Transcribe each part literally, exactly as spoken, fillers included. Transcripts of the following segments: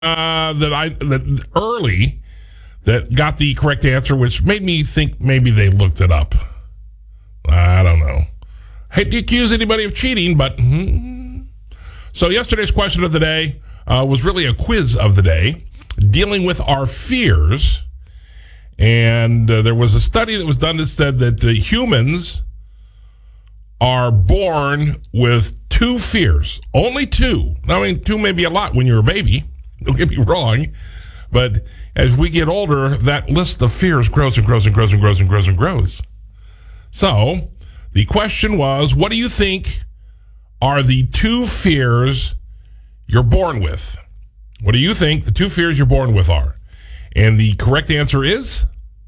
uh, that I that early that got the correct answer, which made me think maybe they looked it up. I don't know. Hate to accuse anybody of cheating, but hmm. So yesterday's question of the day uh, was really a quiz of the day, dealing with our fears. And uh, there was a study that was done that said that uh, humans are born with two fears, only two. I mean, two may be a lot when you're a baby. Don't get me wrong. But as we get older, that list of fears grows and grows and grows and grows and grows and grows. So the question was, what do you think are the two fears you're born with? What do you think the two fears you're born with are? And the correct answer is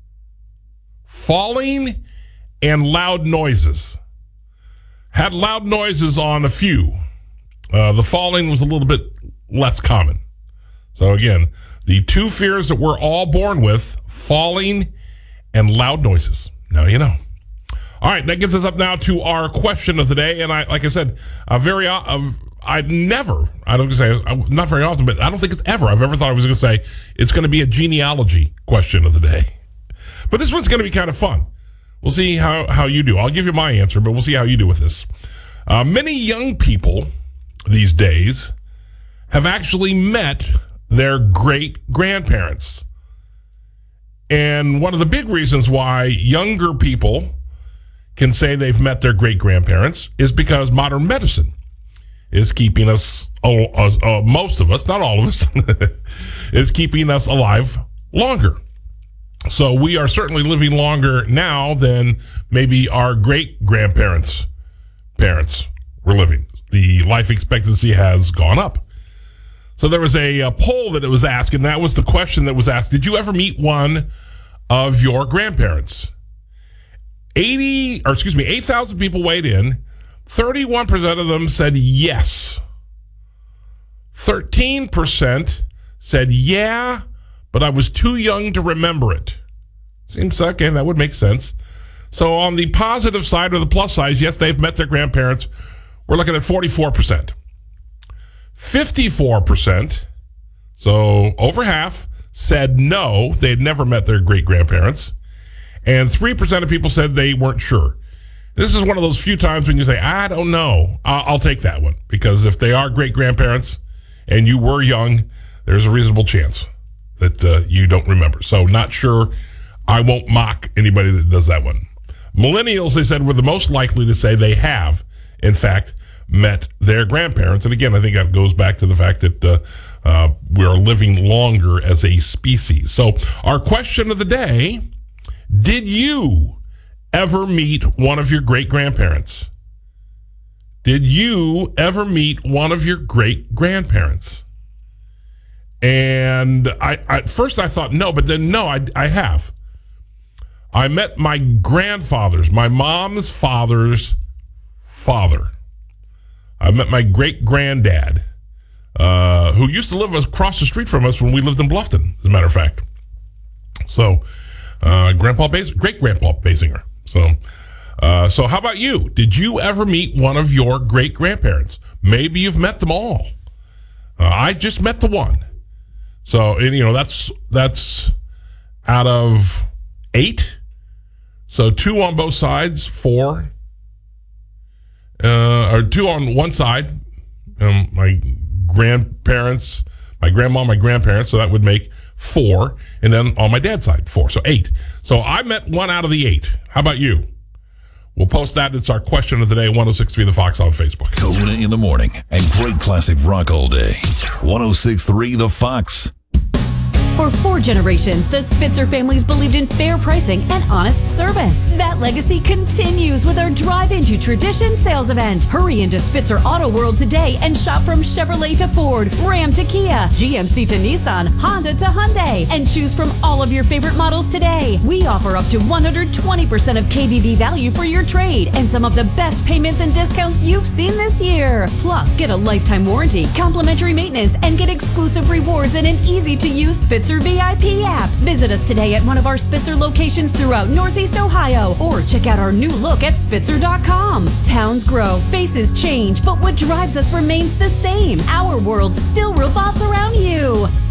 falling and loud noises. Had loud noises on a few. Uh, the falling was a little bit less common. So again, the two fears that we're all born with, falling and loud noises. Now you know. All right, that gets us up now to our question of the day. And I, like I said, a very, uh, I never, I don't say, not very often, but I don't think it's ever, I've ever thought I was going to say, it's going to be a genealogy question of the day. But this one's going to be kind of fun. We'll see how, how you do. I'll give you my answer, but we'll see how you do with this. Uh, many young people these days have actually met their great-grandparents. And one of the big reasons why younger people can say they've met their great-grandparents is because modern medicine is keeping us, uh, uh, most of us, not all of us, is keeping us alive longer. So we are certainly living longer now than maybe our great-grandparents' parents were living. The life expectancy has gone up. So there was a, a poll that it was asked, and that was the question that was asked. Did you ever meet one of your grandparents? eighty, or excuse me, eight thousand people weighed in. thirty-one percent of them said yes. thirteen percent said yeah, but I was too young to remember it. Seems okay, that would make sense. So on the positive side or the plus side, yes, they've met their grandparents. We're looking at forty-four percent. fifty-four percent, so over half, said no, they had never met their great-grandparents. And three percent of people said they weren't sure. This is one of those few times when you say, I don't know. I'll, I'll take that one. Because if they are great-grandparents and you were young, there's a reasonable chance that uh, you don't remember. So not sure. I won't mock anybody that does that one. Millennials, they said, were the most likely to say they have, in fact, met their grandparents. And again, I think that goes back to the fact that uh, uh, we're living longer as a species. So our question of the day, did you ever meet one of your great-grandparents? Did you ever meet one of your great-grandparents? And I, I, at first I thought no, but then no, I, I have. I met my grandfather's, my mom's father's father. I met my great-granddad, uh, who used to live across the street from us when we lived in Bluffton, as a matter of fact. So, uh, Grandpa Bas- great-grandpa Basinger. So, uh, so how about you? Did you ever meet one of your great-grandparents? Maybe you've met them all. Uh, I just met the one. So, and, you know, that's that's out of eight. So two on both sides, four. Uh, or two on one side. Um, my grandparents, my grandma, my grandparents. So that would make four. And then on my dad's side, four. So eight. So I met one out of the eight. How about you? We'll post that. It's our question of the day, one oh six point three The Fox on Facebook. Kona in the morning and great classic rock all day. one oh six point three The Fox. For four generations, the Spitzer families believed in fair pricing and honest service. That legacy continues with our Drive Into Tradition sales event. Hurry into Spitzer Auto World today and shop from Chevrolet to Ford, Ram to Kia, G M C to Nissan, Honda to Hyundai, and choose from all of your favorite models today. We offer up to one hundred twenty percent of K B V value for your trade and some of the best payments and discounts you've seen this year. Plus, get a lifetime warranty, complimentary maintenance, and get exclusive rewards and an easy-to-use Spitzer Spitzer V I P app. Visit us today at one of our Spitzer locations throughout Northeast Ohio, or check out our new look at Spitzer dot com. Towns grow, faces change, but what drives us remains the same. Our world still revolves around you.